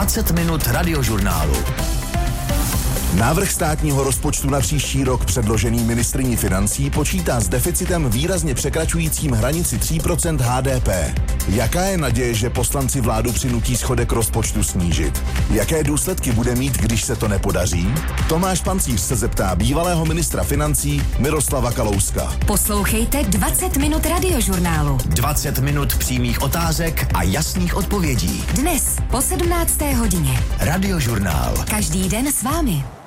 20 minut radiožurnálu. Návrh státního rozpočtu na příští rok předložený ministryní financí počítá s deficitem výrazně překračujícím hranici 3% HDP. Jaká je naděje, že poslanci vládu přinutí schodek rozpočtu snížit? Jaké důsledky bude mít, když se to nepodaří? Tomáš Pancíř se zeptá bývalého ministra financí Miroslava Kalouska. Poslouchejte 20 minut radiožurnálu. 20 minut přímých otázek a jasných odpovědí. Dnes po 17. hodině. Radiožurnál. Každý den s vámi.